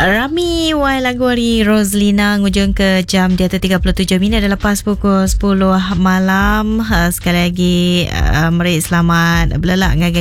Rami wai lagu hari Roslina ngujung ke jam di atas 37 minit dah lepas pukul 10 malam. Sekali lagi mari selamat belak ngagai